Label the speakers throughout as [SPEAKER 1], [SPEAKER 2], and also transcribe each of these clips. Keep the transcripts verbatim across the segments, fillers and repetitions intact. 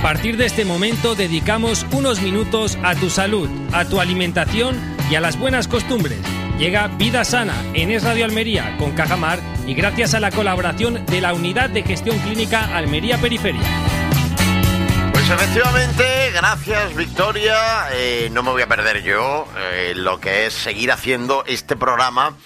[SPEAKER 1] partir de este momento dedicamos unos minutos a tu salud, a tu alimentación y a las buenas costumbres. Llega Vida Sana en Es Radio Almería con Cajamar y gracias a la colaboración de la Unidad de Gestión Clínica Almería Periferia.
[SPEAKER 2] Pues efectivamente, gracias Victoria, eh, no me voy a perder yo eh, lo que es seguir haciendo este programa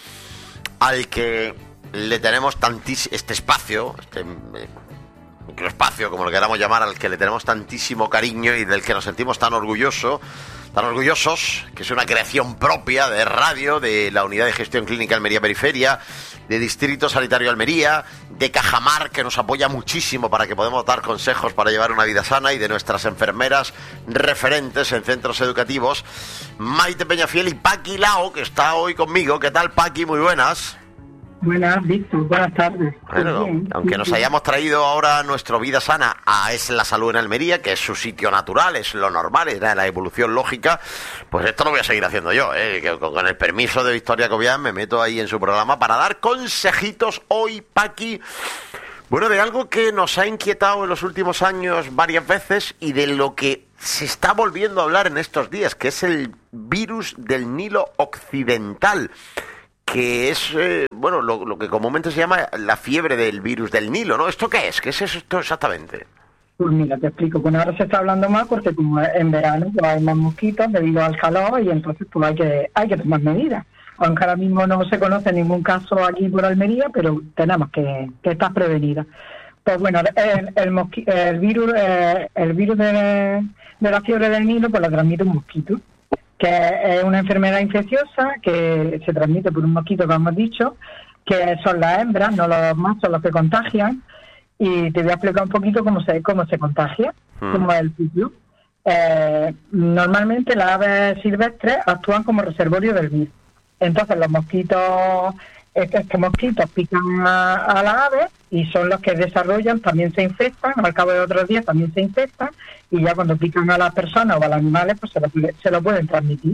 [SPEAKER 2] al que le tenemos tantísimo, este espacio, este eh, microespacio, como lo queramos llamar, al que le tenemos tantísimo cariño y del que nos sentimos tan orgullosos, tan orgullosos, que es una creación propia de radio, de la Unidad de Gestión Clínica Almería Periferia, de Distrito Sanitario Almería, de Cajamar, que nos apoya muchísimo para que podamos dar consejos para llevar una vida sana, y de nuestras enfermeras referentes en centros educativos, Maite Peñafiel y Paqui Lao, que está hoy conmigo. ¿Qué tal, Paqui? Muy buenas.
[SPEAKER 3] Buenas, Víctor, buenas tardes.
[SPEAKER 2] Bueno, bien, aunque nos hayamos traído ahora nuestro Vida Sana a Es la Salud en Almería, que es su sitio natural, es lo normal, es la evolución lógica, pues esto lo voy a seguir haciendo yo, ¿eh? que con el permiso de Victoria Cobian me meto ahí en su programa para dar consejitos hoy, Paqui, bueno, de algo que nos ha inquietado en los últimos años varias veces y de lo que se está volviendo a hablar en estos días, que es el virus del Nilo Occidental, que es, eh, bueno, lo, lo que comúnmente se llama la fiebre del virus del Nilo, ¿no? ¿Esto qué es? ¿Qué es esto exactamente?
[SPEAKER 3] Pues mira, te explico. Bueno, ahora se está hablando más porque como en verano pues hay más mosquitos debido al calor y entonces pues hay que hay que tomar medidas. Aunque ahora mismo no se conoce ningún caso aquí por Almería, pero tenemos que, que estar prevenidas. Pues bueno, el, el, mosqui, el virus eh, el virus de, de la fiebre del Nilo pues lo transmite un mosquito, que es una enfermedad infecciosa que se transmite por un mosquito, como hemos dicho, que son las hembras, no los machos los que contagian, y te voy a explicar un poquito cómo se cómo se contagia, mm. cómo es el ciclo. Eh, normalmente las aves silvestres actúan como reservorio del virus. Entonces los mosquitos, estos, estos mosquitos pican a, a las aves y son los que desarrollan, también se infectan, al cabo de otros días también se infectan, y ya cuando pican a las personas o a los animales, pues se lo, se lo pueden transmitir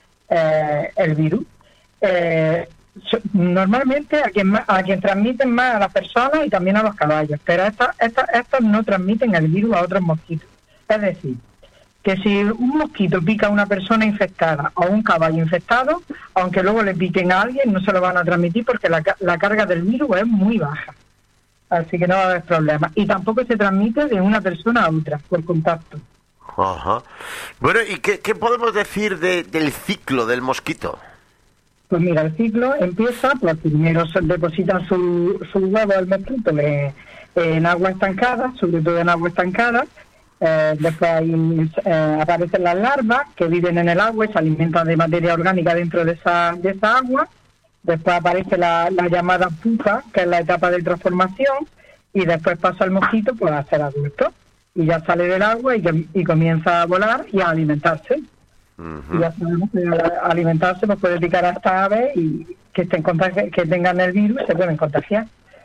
[SPEAKER 3] eh, el virus. Eh, so, normalmente a quien, a quien transmiten más a las personas y también a los caballos, pero estos, estos, estos no transmiten el virus a otros mosquitos. Es decir, que si un mosquito pica a una persona infectada o un caballo infectado, aunque luego le piquen a alguien, no se lo van a transmitir porque la, la carga del virus es muy baja. Así que no va a haber problema. Y tampoco se transmite de una persona a otra, por contacto.
[SPEAKER 2] Ajá. Bueno, ¿y qué, qué podemos decir de, del ciclo del mosquito?
[SPEAKER 3] Pues mira, el ciclo empieza, pues primero se depositan su, su huevo el mosquito eh, en agua estancada, sobre todo en agua estancada. Eh, después ahí, eh, aparecen las larvas que viven en el agua y se alimentan de materia orgánica dentro de esa, de esa agua. Después aparece la, la llamada pupa, que es la etapa de transformación, y después pasa el mosquito pues a ser adulto. Y ya sale del agua y, y comienza a volar y a alimentarse. Uh-huh. Y ya sabemos que al alimentarse pues puede picar a estas aves y que, estén contagi- que tengan el virus se pueden contagiar.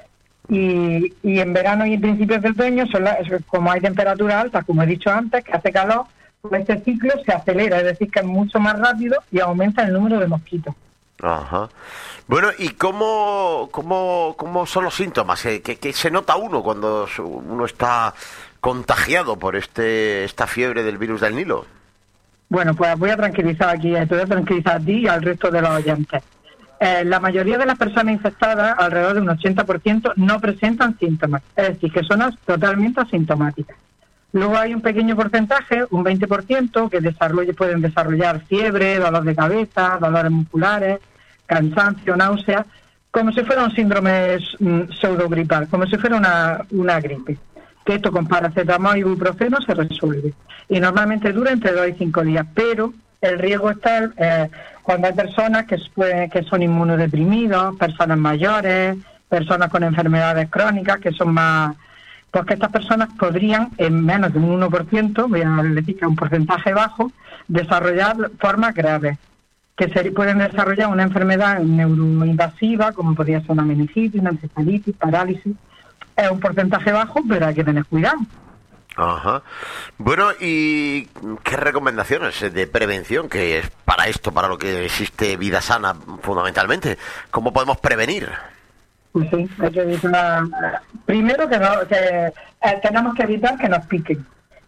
[SPEAKER 3] Y, y en verano y en principios del otoño, son la, como hay temperaturas altas, como he dicho antes, que hace calor, pues este ciclo se acelera, es decir, que es mucho más rápido y aumenta el número de mosquitos.
[SPEAKER 2] Ajá. Bueno, ¿y cómo, cómo, cómo son los síntomas? ¿Qué, qué se nota uno cuando uno está contagiado por este esta fiebre del virus del Nilo?
[SPEAKER 3] Bueno, pues voy a tranquilizar aquí, te voy a tranquilizar a ti y al resto de los oyentes. Eh, la mayoría de las personas infectadas, alrededor de un ochenta por ciento, no presentan síntomas, es decir, que son totalmente asintomáticas. Luego hay un pequeño porcentaje, un veinte por ciento, que desarrolle, pueden desarrollar fiebre, dolor de cabeza, dolores musculares, cansancio, náuseas, como si fuera un síndrome mm, pseudogripal, como si fuera una, una gripe. Que esto con paracetamol y ibuprofeno se resuelve. Y normalmente dura entre dos y cinco días, pero el riesgo está eh, cuando hay personas que, que son inmunodeprimidos, personas mayores, personas con enfermedades crónicas, que son más... Pues que estas personas podrían, en menos de un uno por ciento, voy a decir que es un porcentaje bajo, desarrollar formas graves, que se pueden desarrollar una enfermedad neuroinvasiva, como podría ser una meningitis, una encefalitis, parálisis. Es un porcentaje bajo, pero hay que tener cuidado.
[SPEAKER 2] Ajá. Bueno, ¿y qué recomendaciones de prevención, que es para esto, para lo que existe Vida Sana fundamentalmente? ¿Cómo podemos prevenir?
[SPEAKER 3] Pues sí, hay que evitar. Primero que, no, que eh, tenemos que evitar que nos piquen.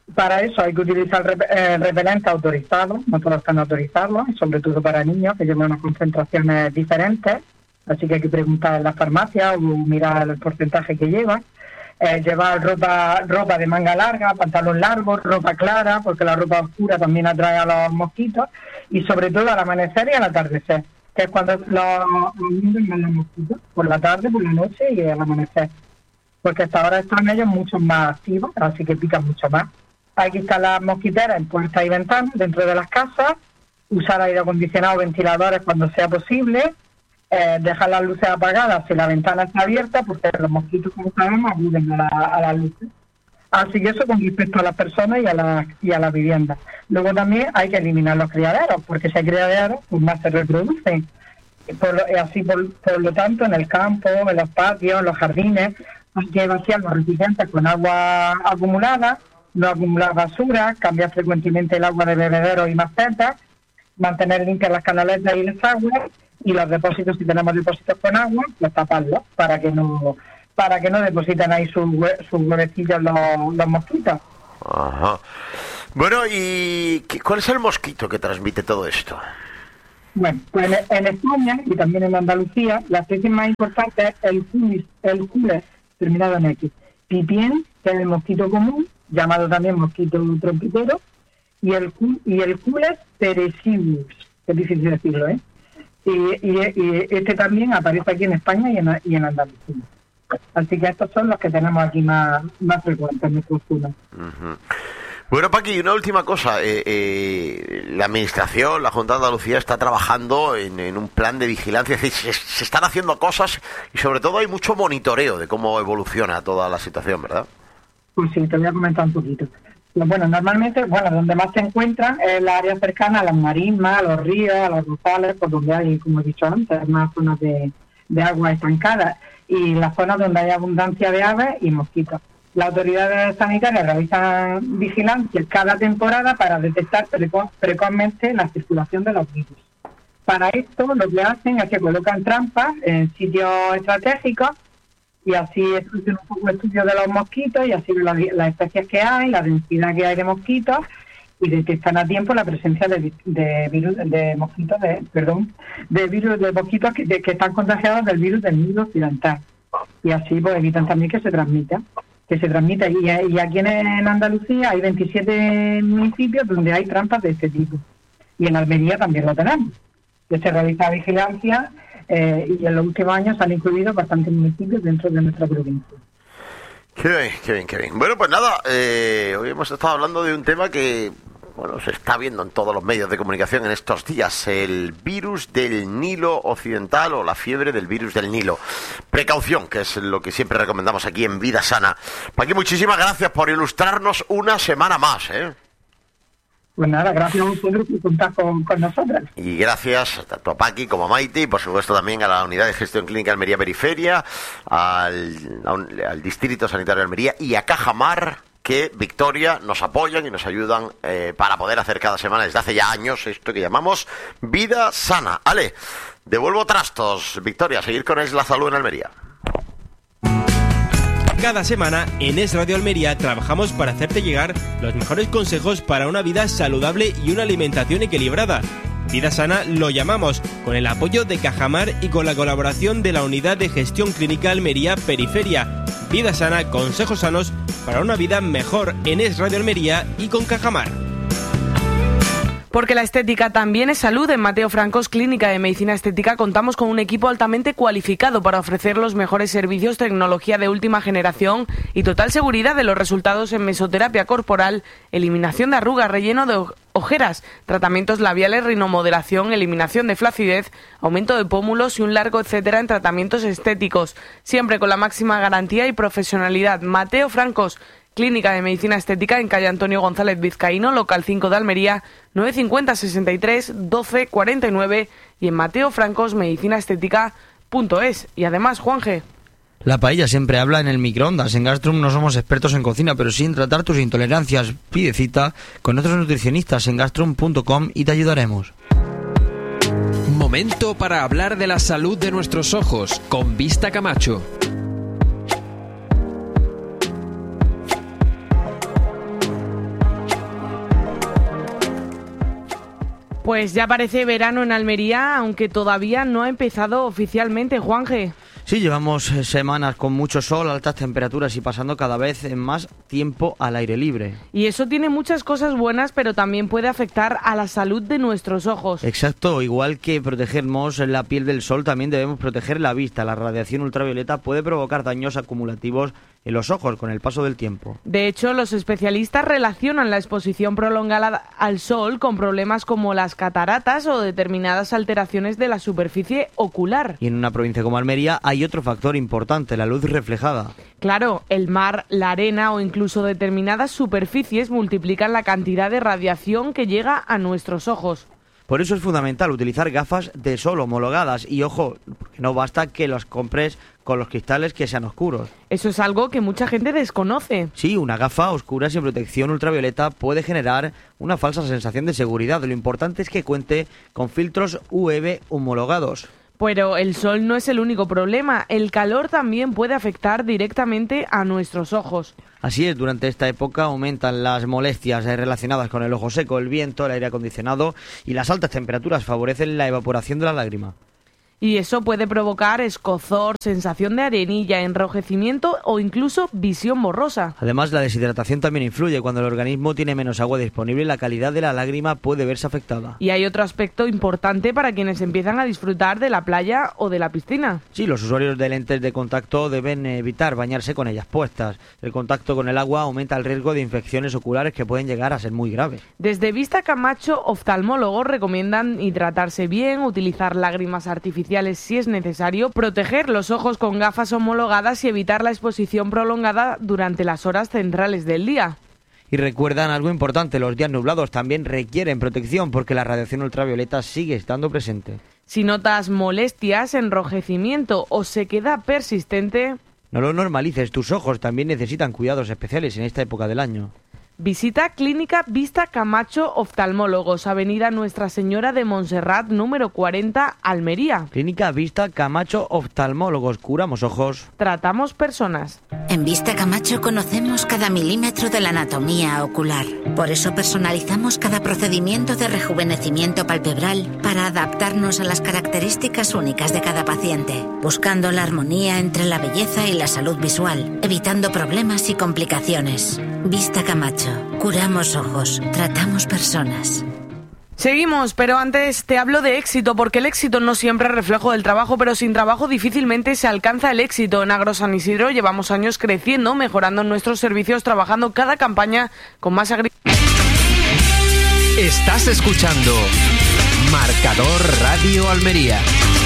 [SPEAKER 3] Para eso hay que utilizar rep eh, repelentes autorizados, no todos están autorizados, y sobre todo para niños que llevan unas concentraciones diferentes, así que hay que preguntar en la farmacia o mirar el porcentaje que llevan. Eh, llevar ropa ropa de manga larga, pantalón largo, ropa clara, porque la ropa oscura también atrae a los mosquitos, y sobre todo al amanecer y al atardecer, que es cuando los niños ven los mosquitos, por la tarde, por la noche y al amanecer, porque hasta ahora están ellos mucho más activos, así que pican mucho más. Hay que instalar mosquiteras en puertas y ventanas dentro de las casas, usar aire acondicionado o ventiladores cuando sea posible, eh, dejar las luces apagadas si la ventana está abierta, porque los mosquitos, como sabemos, acuden a, la, a las luces. Así que eso con respecto a las personas y a las y a las viviendas. Luego también hay que eliminar los criaderos, porque si hay criaderos, pues más se reproducen. Por lo, así, por, por lo tanto, en el campo, en los patios, en los jardines, hay que vaciar los recipientes con agua acumulada, no acumular basura, cambiar frecuentemente el agua de bebederos y macetas, mantener limpias las canaletas y las aguas, y los depósitos, si tenemos depósitos con agua, pues taparlos para que no para que no depositen ahí sus sus huevecillos los, los mosquitos.
[SPEAKER 2] Ajá. Bueno, ¿y qué, cuál es el mosquito que transmite todo esto?
[SPEAKER 3] Bueno, pues en, en España y también en Andalucía, la especie más importante es el culis, el cules, terminado en X, pipién, que es el mosquito común, llamado también mosquito trompitero, y el y el cules perecius, es difícil decirlo, ¿eh? Y, y, y este también aparece aquí en España y en, y en Andalucía. Así que estos son los que tenemos aquí más, más frecuentes en nuestros zonas.
[SPEAKER 2] Uh-huh. Bueno, Paqui, una última cosa. Eh, eh, la Administración, la Junta de Andalucía, está trabajando en, en un plan de vigilancia. Es decir, se, se están haciendo cosas y sobre todo hay mucho monitoreo de cómo evoluciona toda la situación, ¿verdad?
[SPEAKER 3] Pues sí, te voy a comentar un poquito. Bueno, normalmente, bueno, donde más se encuentran es la área cercana a las marismas, a los ríos, a los rozales, por donde hay, como he dicho antes, más zonas de, de agua estancadas, y las zonas donde hay abundancia de aves y mosquitos. Las autoridades sanitarias realizan vigilancia cada temporada para detectar preco- precozmente la circulación de los virus. Para esto, lo que hacen es que colocan trampas en sitios estratégicos, y así estudian un poco el estudio de los mosquitos y así las, las especies que hay, la densidad que hay de mosquitos, y detectan a tiempo la presencia de, de virus de mosquitos de perdón de virus de mosquitos que, de, que están contagiados del virus del Nilo occidental, y así pues evitan también que se transmita que se transmita y, y aquí en, en Andalucía hay veintisiete municipios donde hay trampas de este tipo, y en Almería también lo tenemos, que se realiza vigilancia. Eh, y en los últimos años se han incluido bastantes municipios dentro de nuestra provincia.
[SPEAKER 2] Qué bien, qué bien, qué bien. Bueno, pues nada, eh, hoy hemos estado hablando de un tema que, bueno, se está viendo en todos los medios de comunicación en estos días, el virus del Nilo occidental o la fiebre del virus del Nilo. Precaución, que es lo que siempre recomendamos aquí en Vida Sana. Paqui, muchísimas gracias por ilustrarnos una semana más, ¿eh?
[SPEAKER 3] Pues nada, gracias a vosotros por contar con, con nosotras.
[SPEAKER 2] Y gracias tanto a Paqui como a Maite, y por supuesto también a la Unidad de Gestión Clínica Almería Periferia, al, al Distrito Sanitario de Almería y a Cajamar, que Victoria nos apoyan y nos ayudan eh, para poder hacer cada semana, desde hace ya años, esto que llamamos Vida Sana. Ale, devuelvo trastos. Victoria, seguir con Es la Salud en Almería.
[SPEAKER 1] Cada semana en Es Radio Almería trabajamos para hacerte llegar los mejores consejos para una vida saludable y una alimentación equilibrada. Vida Sana lo llamamos, con el apoyo de Cajamar y con la colaboración de la Unidad de Gestión Clínica Almería Periferia. Vida Sana, consejos sanos para una vida mejor en Es Radio Almería y con Cajamar.
[SPEAKER 4] Porque la estética también es salud. En Mateo Francos, Clínica de Medicina Estética, contamos con un equipo altamente cualificado para ofrecer los mejores servicios, tecnología de última generación y total seguridad de los resultados en mesoterapia corporal, eliminación de arrugas, relleno de ojeras, tratamientos labiales, rinomodelación, eliminación de flacidez, aumento de pómulos y un largo etcétera en tratamientos estéticos. Siempre con la máxima garantía y profesionalidad. Mateo Francos, Clínica de Medicina Estética, en calle Antonio González Vizcaíno, local cinco de Almería, nueve cincuenta sesenta y tres doce cuarenta y nueve, y en Mateo Francos Medicina Estética punto es. Y además, Juanje,
[SPEAKER 5] la paella siempre habla en el microondas. En Gastrum no somos expertos en cocina, pero sí en tratar tus intolerancias. Pide cita con nuestros nutricionistas en gastrum punto com y te ayudaremos.
[SPEAKER 6] Momento para hablar de la salud de nuestros ojos con Vista Camacho.
[SPEAKER 4] Pues ya parece verano en Almería, aunque todavía no ha empezado oficialmente, Juanje.
[SPEAKER 5] Sí, llevamos semanas con mucho sol, altas temperaturas y pasando cada vez más tiempo al aire libre.
[SPEAKER 4] Y eso tiene muchas cosas buenas, pero también puede afectar a la salud de nuestros ojos.
[SPEAKER 5] Exacto, igual que protegemos la piel del sol, también debemos proteger la vista. La radiación ultravioleta puede provocar daños acumulativos en los ojos con el paso del tiempo.
[SPEAKER 4] De hecho, los especialistas relacionan la exposición prolongada al sol con problemas como las cataratas o determinadas alteraciones de la superficie ocular.
[SPEAKER 5] Y en una provincia como Almería hay otro factor importante, la luz reflejada.
[SPEAKER 4] Claro, el mar, la arena o incluso determinadas superficies multiplican la cantidad de radiación que llega a nuestros ojos.
[SPEAKER 5] Por eso es fundamental utilizar gafas de sol homologadas y, ojo, porque no basta que las compres con los cristales que sean oscuros.
[SPEAKER 4] Eso es algo que mucha gente desconoce.
[SPEAKER 5] Sí, una gafa oscura sin protección ultravioleta puede generar una falsa sensación de seguridad. Lo importante es que cuente con filtros U V homologados.
[SPEAKER 4] Pero el sol no es el único problema, el calor también puede afectar directamente a nuestros ojos.
[SPEAKER 5] Así es, durante esta época aumentan las molestias relacionadas con el ojo seco, el viento, el aire acondicionado y las altas temperaturas favorecen la evaporación de la lágrima.
[SPEAKER 4] Y eso puede provocar escozor, sensación de arenilla, enrojecimiento o incluso visión borrosa.
[SPEAKER 5] Además, la deshidratación también influye. Cuando el organismo tiene menos agua disponible, la calidad de la lágrima puede verse afectada.
[SPEAKER 4] Y hay otro aspecto importante para quienes empiezan a disfrutar de la playa o de la piscina.
[SPEAKER 5] Sí, los usuarios de lentes de contacto deben evitar bañarse con ellas puestas. El contacto con el agua aumenta el riesgo de infecciones oculares que pueden llegar a ser muy graves.
[SPEAKER 4] Desde Vista Camacho, oftalmólogos recomiendan hidratarse bien, utilizar lágrimas artificiales si es necesario, proteger los ojos con gafas homologadas y evitar la exposición prolongada durante las horas centrales del día.
[SPEAKER 5] Y recuerdan algo importante, los días nublados también requieren protección porque la radiación ultravioleta sigue estando presente.
[SPEAKER 4] Si notas molestias, enrojecimiento o sequedad persistente,
[SPEAKER 5] no lo normalices, tus ojos también necesitan cuidados especiales en esta época del año.
[SPEAKER 4] Visita Clínica Vista Camacho Oftalmólogos, Avenida Nuestra Señora de Montserrat, número cuarenta, Almería.
[SPEAKER 5] Clínica Vista Camacho Oftalmólogos, curamos ojos,
[SPEAKER 4] tratamos personas.
[SPEAKER 7] En Vista Camacho conocemos cada milímetro de la anatomía ocular. Por eso personalizamos cada procedimiento de rejuvenecimiento palpebral para adaptarnos a las características únicas de cada paciente, buscando la armonía entre la belleza y la salud visual, evitando problemas y complicaciones. Vista Camacho. Curamos ojos, tratamos personas.
[SPEAKER 4] Seguimos, pero antes te hablo de éxito, porque el éxito no siempre es reflejo del trabajo, pero sin trabajo difícilmente se alcanza el éxito. En Agro San Isidro llevamos años creciendo, mejorando nuestros servicios, trabajando cada campaña con más agricultura.
[SPEAKER 6] Estás escuchando Marcador Radio Almería.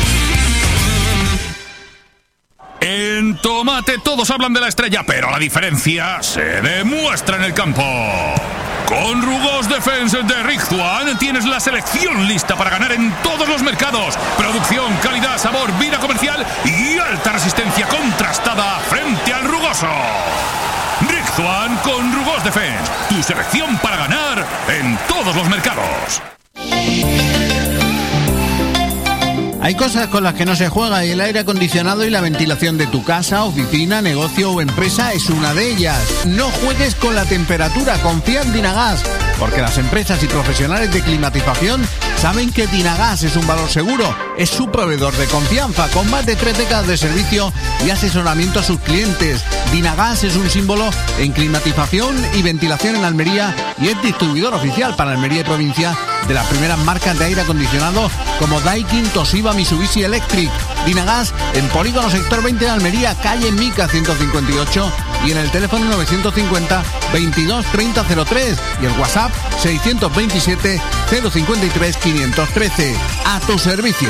[SPEAKER 8] En Tomate todos hablan de la estrella, pero la diferencia se demuestra en el campo. Con Rugos Defense de Rizzuan tienes la selección lista para ganar en todos los mercados. Producción, calidad, sabor, vida comercial y alta resistencia contrastada frente al rugoso. Rizzuan con Rugos Defense, tu selección para ganar en todos los mercados.
[SPEAKER 9] Hay cosas con las que no se juega y el aire acondicionado y la ventilación de tu casa, oficina, negocio o empresa es una de ellas. No juegues con la temperatura, confía en Dinagas, porque las empresas y profesionales de climatización saben que Dinagas es un valor seguro. Es su proveedor de confianza, con más de tres décadas de servicio y asesoramiento a sus clientes. Dinagas es un símbolo en climatización y ventilación en Almería y es distribuidor oficial para Almería y provincia de las primeras marcas de aire acondicionado como Daikin, Toshiba, Mitsubishi Electric. Dinagas en Polígono Sector veinte de Almería, calle Mica ciento cincuenta y ocho y en el teléfono novecientos cincuenta, veintidós, treinta, cero tres y el WhatsApp seiscientos veintisiete, cero cincuenta y tres, quinientos trece. A tu servicio.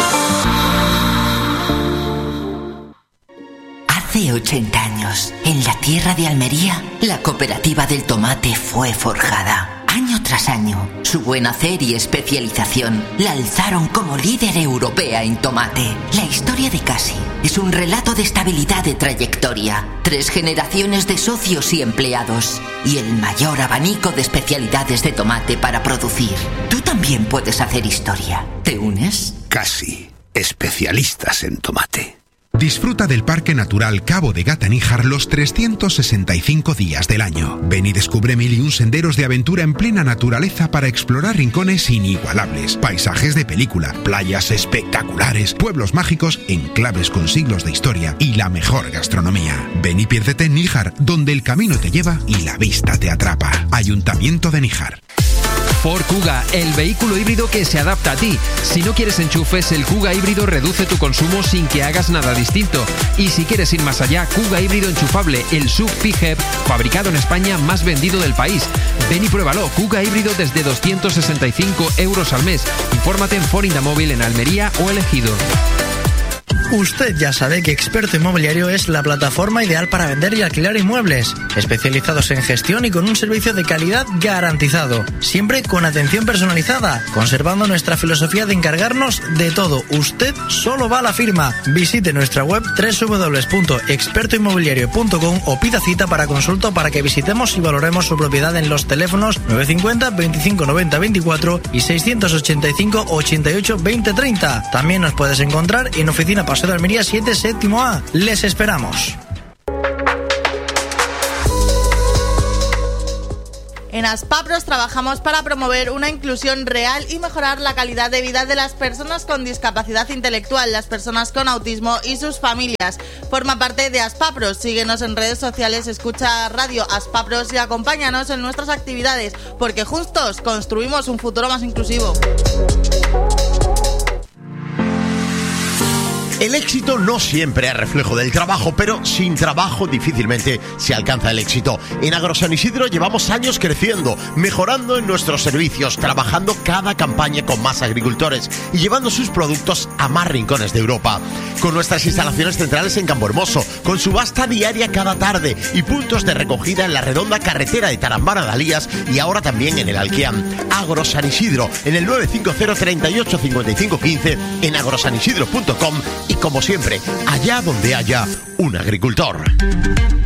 [SPEAKER 10] Hace ochenta años, en la tierra de Almería, la cooperativa del tomate fue forjada. Año tras año, su buen hacer y especialización la alzaron como líder europea en tomate. La historia de Casi es un relato de estabilidad de trayectoria, tres generaciones de socios y empleados y el mayor abanico de especialidades de tomate para producir. Tú también puedes hacer historia. ¿Te unes?
[SPEAKER 11] Casi, especialistas en tomate. Disfruta del Parque Natural Cabo de Gata-Níjar los trescientos sesenta y cinco días del año. Ven y descubre mil y un senderos de aventura en plena naturaleza para explorar rincones inigualables, paisajes de película, playas espectaculares, pueblos mágicos, enclaves con siglos de historia y la mejor gastronomía. Ven y piérdete en Níjar, donde el camino te lleva y la vista te atrapa. Ayuntamiento de Níjar.
[SPEAKER 6] Ford Kuga, el vehículo híbrido que se adapta a ti. Si no quieres enchufes, el Kuga híbrido reduce tu consumo sin que hagas nada distinto. Y si quieres ir más allá, Kuga híbrido enchufable, el S U V PHEV, fabricado en España, más vendido del país. Ven y pruébalo, Kuga híbrido desde doscientos sesenta y cinco euros al mes. Infórmate en Ford Indamóvil en Almería o El Ejido.
[SPEAKER 12] Usted ya sabe que Experto Inmobiliario es la plataforma ideal para vender y alquilar inmuebles, especializados en gestión y con un servicio de calidad garantizado, siempre con atención personalizada, conservando nuestra filosofía de encargarnos de todo. Usted solo va a la firma. Visite nuestra web doble u doble u doble u punto experto inmobiliario punto com o pida cita para consulta para que visitemos y valoremos su propiedad en los teléfonos nueve cinco cero, veinticinco noventa veinticuatro y seiscientos ochenta y cinco, ochenta y ocho, veinte treinta. También nos puedes encontrar en oficina Paseo de Almería siete, séptimo A. Les esperamos.
[SPEAKER 13] En Aspapros trabajamos para promover una inclusión real y mejorar la calidad de vida de las personas con discapacidad intelectual, las personas con autismo y sus familias. Forma parte de Aspapros. Síguenos en redes sociales, escucha Radio Aspapros y acompáñanos en nuestras actividades, porque juntos construimos un futuro más inclusivo.
[SPEAKER 2] El éxito no siempre es reflejo del trabajo, pero sin trabajo difícilmente se alcanza el éxito. En Agrosan Isidro llevamos años creciendo, mejorando en nuestros servicios, trabajando cada campaña con más agricultores y llevando sus productos a más rincones de Europa. Con nuestras instalaciones centrales en Campo Hermoso, con subasta diaria cada tarde y puntos de recogida en la redonda carretera de Tarambana de Alías y ahora también en el Alquiam. Agrosan Isidro, en el nueve cinco cero, treinta y ocho, cincuenta y cinco quince, en agrosan isidro punto com. Y como siempre, allá donde haya un agricultor.